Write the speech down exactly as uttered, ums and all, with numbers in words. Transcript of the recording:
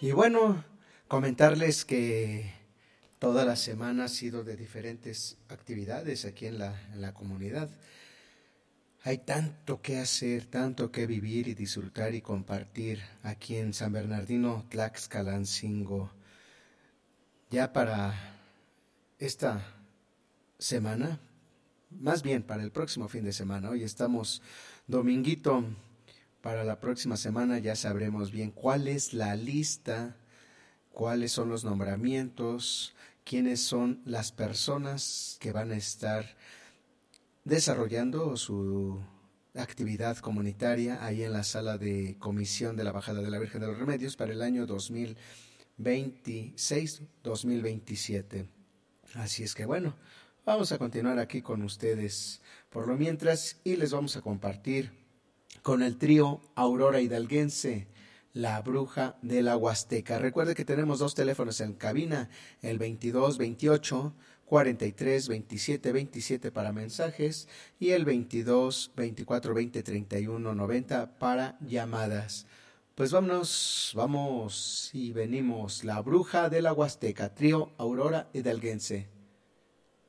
Y bueno, comentarles que toda la semana ha sido de diferentes actividades aquí en la, en la comunidad. Hay tanto que hacer, tanto que vivir y disfrutar y compartir aquí en San Bernardino, Tlaxcalancingo. Ya para esta semana, más bien para el próximo fin de semana, hoy estamos dominguito, para la próxima semana ya sabremos bien cuál es la lista, cuáles son los nombramientos, quiénes son las personas que van a estar desarrollando su actividad comunitaria ahí en la sala de comisión de la Bajada de la Virgen de los Remedios para el año dos mil veintiséis dos mil veintisiete. Así es que bueno, vamos a continuar aquí con ustedes por lo mientras y les vamos a compartir con el trío Aurora Hidalguense, La Bruja de la Huasteca. Recuerde que tenemos dos teléfonos en cabina, el veintidós veintiocho cuarenta y tres veintisiete veintisiete para mensajes y el veintidós veinticuatro veinte treinta y uno noventa para llamadas. Pues vámonos, vamos y venimos. La Bruja de la Huasteca, trío Aurora Hidalguense.